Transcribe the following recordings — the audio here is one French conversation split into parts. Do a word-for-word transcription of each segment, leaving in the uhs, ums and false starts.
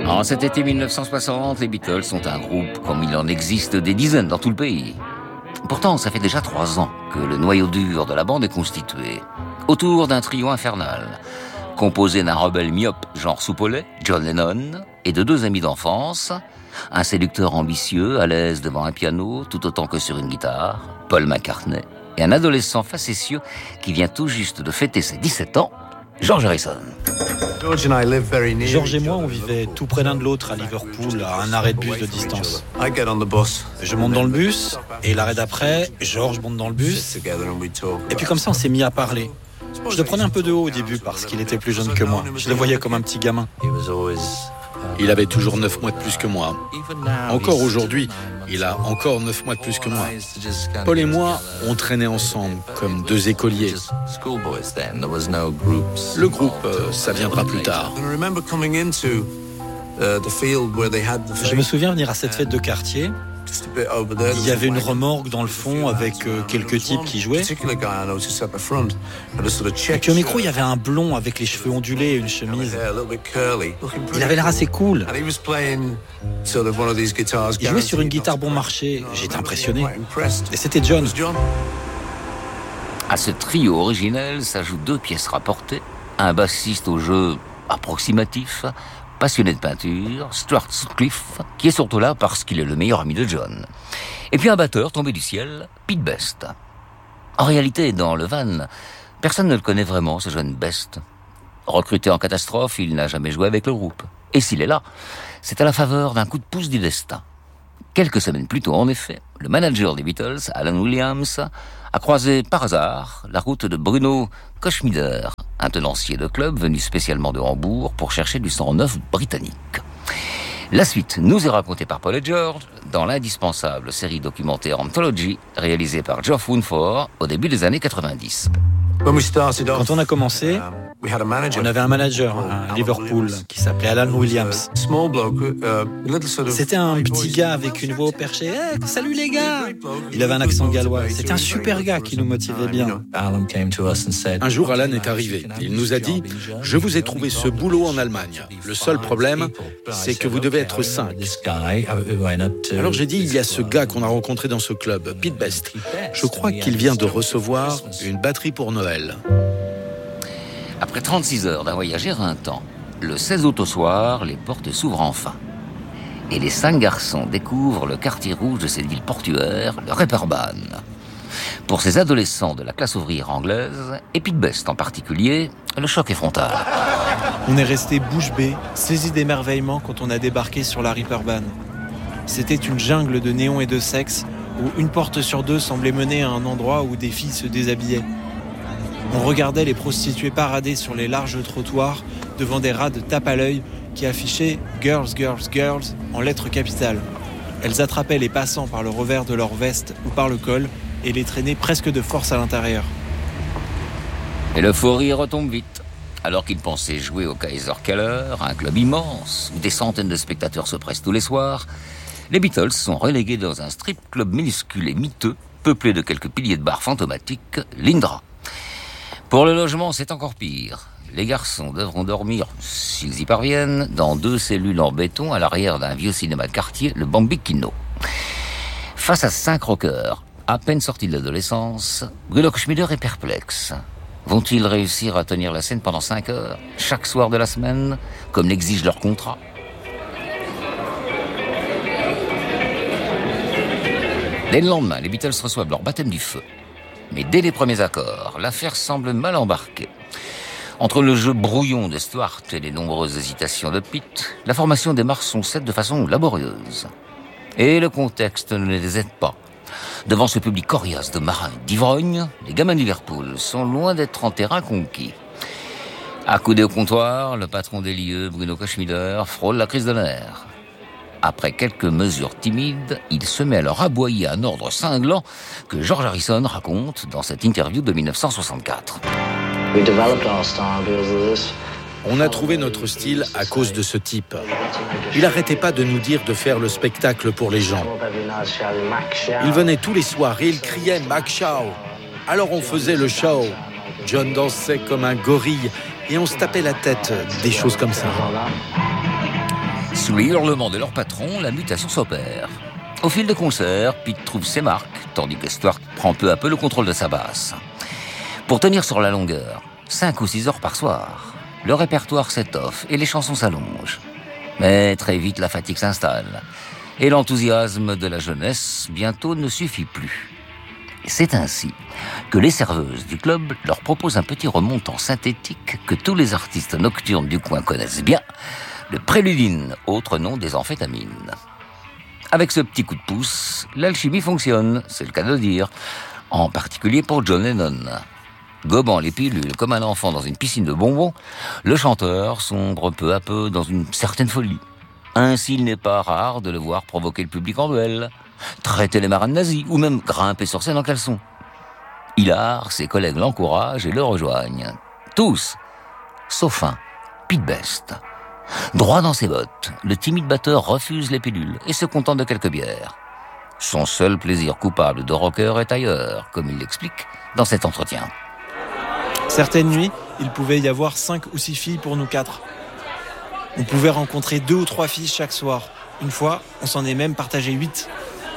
En cet été mille neuf cent soixante, les Beatles sont un groupe comme il en existe des dizaines dans tout le pays. Pourtant, ça fait déjà trois ans que le noyau dur de la bande est constitué autour d'un trio infernal, composé d'un rebelle myope genre soupe au lait, John Lennon, et de deux amis d'enfance, un séducteur ambitieux, à l'aise devant un piano, tout autant que sur une guitare, Paul McCartney, et un adolescent facétieux qui vient tout juste de fêter ses dix-sept ans, George Harrison. George et moi, on vivait tout près l'un de l'autre à Liverpool, à un arrêt de bus de distance. Je monte dans le bus, et l'arrêt d'après, George monte dans le bus, et puis comme ça, on s'est mis à parler. Je le prenais un peu de haut au début parce qu'il était plus jeune que moi. Je le voyais comme un petit gamin. Il avait toujours neuf mois de plus que moi. Encore aujourd'hui, il a encore neuf mois de plus que moi. Paul et moi, on traînait ensemble comme deux écoliers. Le groupe, ça viendra plus tard. Je me souviens venir à cette fête de quartier. Il y avait une remorque dans le fond avec euh, quelques types qui jouaient. Et puis au micro, il y avait un blond avec les cheveux ondulés et une chemise. Il avait l'air assez cool. Il jouait sur une guitare bon marché. J'étais impressionné. Et c'était John. À ce trio originel s'ajoutent deux pièces rapportées, un bassiste au jeu approximatif, passionné de peinture, Stuart Sutcliffe, qui est surtout là parce qu'il est le meilleur ami de John. Et puis un batteur tombé du ciel, Pete Best. En réalité, dans le van, personne ne le connaît vraiment, ce jeune Best. Recruté en catastrophe, il n'a jamais joué avec le groupe. Et s'il est là, c'est à la faveur d'un coup de pouce du destin. Quelques semaines plus tôt, en effet, le manager des Beatles, Alan Williams, a croisé par hasard la route de Bruno Koschmider, un tenancier de club venu spécialement de Hambourg pour chercher du sang neuf britannique. La suite nous est racontée par Paul et George dans l'indispensable série documentaire Anthology réalisée par Geoff Wunford au début des années quatre-vingt-dix. Quand on a commencé, on avait un manager à Liverpool qui s'appelait Alan Williams. C'était un petit gars avec une voix au perché. Hey, salut les gars! Il avait un accent gallois. C'était un super gars qui nous motivait bien. Un jour, Alan est arrivé. Il nous a dit « Je vous ai trouvé ce boulot en Allemagne. Le seul problème, c'est que vous devez être cinq. » Alors j'ai dit « Il y a ce gars qu'on a rencontré dans ce club, Pete Best. Je crois qu'il vient de recevoir une batterie pour Noël. » Après trente-six heures d'un voyage éreintant, le seize août au soir, les portes s'ouvrent enfin. Et les cinq garçons découvrent le quartier rouge de cette ville portuaire, le Reeperbahn. Pour ces adolescents de la classe ouvrière anglaise, et Pete Best en particulier, le choc est frontal. On est resté bouche bée, saisi d'émerveillement quand on a débarqué sur la Reeperbahn. C'était une jungle de néons et de sexe, où une porte sur deux semblait mener à un endroit où des filles se déshabillaient. On regardait les prostituées parader sur les larges trottoirs devant des rats de tape à l'œil qui affichaient « Girls, Girls, Girls » en lettres capitales. Elles attrapaient les passants par le revers de leur veste ou par le col et les traînaient presque de force à l'intérieur. Et l'euphorie retombe vite. Alors qu'ils pensaient jouer au Kaiserkeller, un club immense où des centaines de spectateurs se pressent tous les soirs, les Beatles sont relégués dans un strip club minuscule et miteux, peuplé de quelques piliers de bar fantomatiques, l'Indra. Pour le logement, c'est encore pire. Les garçons devront dormir, s'ils y parviennent, dans deux cellules en béton à l'arrière d'un vieux cinéma de quartier, le Bambikino. Face à cinq rockers, à peine sortis de l'adolescence, Bruno Koschmider est perplexe. Vont-ils réussir à tenir la scène pendant cinq heures, chaque soir de la semaine, comme l'exige leur contrat ? Dès le lendemain, les Beatles reçoivent leur baptême du feu. Mais dès les premiers accords, l'affaire semble mal embarquée. Entre le jeu brouillon de Stuart et les nombreuses hésitations de Pete, la formation démarre son set de façon laborieuse. Et le contexte ne les aide pas. Devant ce public coriace de marins et d'ivrognes, les gamins de Liverpool sont loin d'être en terrain conquis. Accoudé au comptoir, le patron des lieux, Bruno Koschmider, frôle la crise de nerfs. Après quelques mesures timides, il se met à leur aboyer un ordre cinglant que George Harrison raconte dans cette interview de dix-neuf cent soixante-quatre. On a trouvé notre style à cause de ce type. Il n'arrêtait pas de nous dire de faire le spectacle pour les gens. Il venait tous les soirs et il criait « Mac Shaw ». Alors on faisait le show. John dansait comme un gorille et on se tapait la tête, des choses comme ça. Sous les hurlements de leur patron, la mutation s'opère. Au fil des concerts, Pete trouve ses marques, tandis que Stuart prend peu à peu le contrôle de sa basse. Pour tenir sur la longueur, cinq ou six heures par soir, le répertoire s'étoffe et les chansons s'allongent. Mais très vite, la fatigue s'installe. Et l'enthousiasme de la jeunesse, bientôt, ne suffit plus. Et c'est ainsi que les serveuses du club leur proposent un petit remontant synthétique que tous les artistes nocturnes du coin connaissent bien, le préludine, autre nom des amphétamines. Avec ce petit coup de pouce, l'alchimie fonctionne, c'est le cas de dire, en particulier pour John Lennon. Gobant les pilules comme un enfant dans une piscine de bonbons, le chanteur sombre peu à peu dans une certaine folie. Ainsi, il n'est pas rare de le voir provoquer le public en duel, traiter les marins de nazis ou même grimper sur scène en caleçon. Hillard, ses collègues l'encouragent et le rejoignent. Tous, sauf un, Pete Best. Droit dans ses bottes, le timide batteur refuse les pilules et se contente de quelques bières. Son seul plaisir coupable de rocker est ailleurs, comme il l'explique dans cet entretien. Certaines nuits, il pouvait y avoir cinq ou six filles pour nous quatre. On pouvait rencontrer deux ou trois filles chaque soir. Une fois, on s'en est même partagé huit.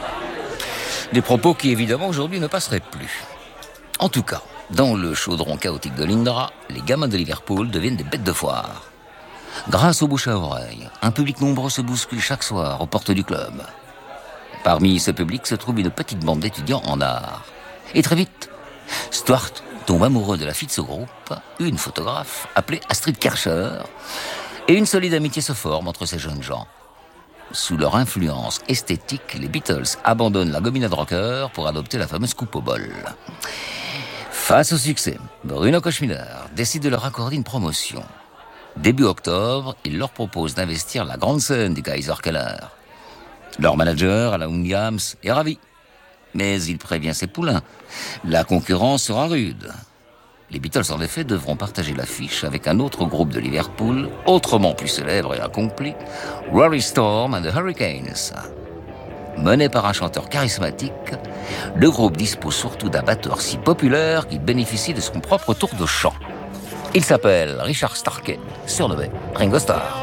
Des propos qui, évidemment, aujourd'hui ne passeraient plus. En tout cas, dans le chaudron chaotique de l'Indra, les gamins de Liverpool deviennent des bêtes de foire. Grâce au bouche à oreille, un public nombreux se bouscule chaque soir aux portes du club. Parmi ce public se trouve une petite bande d'étudiants en art. Et très vite, Stuart tombe amoureux de la fille de ce groupe, une photographe appelée Astrid Kircher, et une solide amitié se forme entre ces jeunes gens. Sous leur influence esthétique, les Beatles abandonnent la gominade rocker pour adopter la fameuse coupe au bol. Face au succès, Bruno Koschmider décide de leur accorder une promotion. Début octobre, il leur propose d'investir la grande scène du Kaiserkeller. Leur manager, Alan Williams, est ravi. Mais il prévient ses poulains. La concurrence sera rude. Les Beatles, en effet, devront partager l'affiche avec un autre groupe de Liverpool, autrement plus célèbre et accompli, Rory Storm and the Hurricanes. Mené par un chanteur charismatique, le groupe dispose surtout d'un batteur si populaire qu'il bénéficie de son propre tour de chant. Il s'appelle Richard Starkey, surnommé Ringo Starr.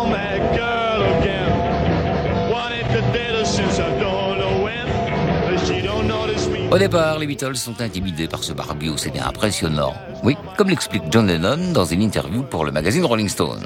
Au départ, les Beatles sont intimidés par ce barbu aussi bien impressionnant. Oui, comme l'explique John Lennon dans une interview pour le magazine Rolling Stone.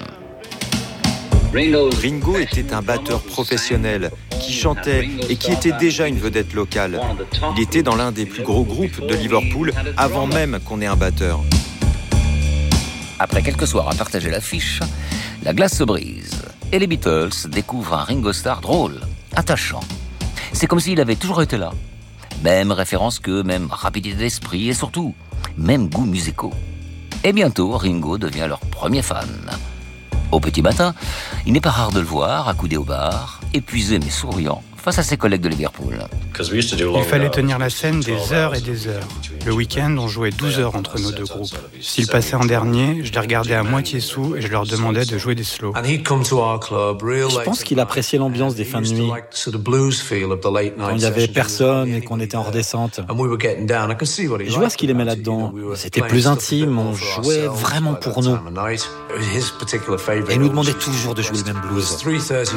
Ringo était un batteur professionnel qui chantait et qui était déjà une vedette locale. Il était dans l'un des plus gros groupes de Liverpool avant même qu'on ait un batteur. Après quelques soirs à partager l'affiche, la glace se brise et les Beatles découvrent un Ringo Starr drôle, attachant. C'est comme s'il avait toujours été là. Même référence qu'eux, même rapidité d'esprit et surtout, même goûts musicaux. Et bientôt, Ringo devient leur premier fan. Au petit matin, il n'est pas rare de le voir accoudé au bar, épuisé mais souriant, face à ses collègues de Liverpool. Il fallait tenir la scène des heures et des heures. Le week-end, on jouait douze heures entre nos deux groupes. S'ils passaient en dernier, je les regardais à moitié sous et je leur demandais de jouer des slows. Je pense qu'il appréciait l'ambiance des fins de nuit. Quand il n'y avait personne et qu'on était en redescente. Je vois ce qu'il aimait là-dedans. C'était plus intime, on jouait vraiment pour nous. Et il nous demandait toujours de jouer le même blues.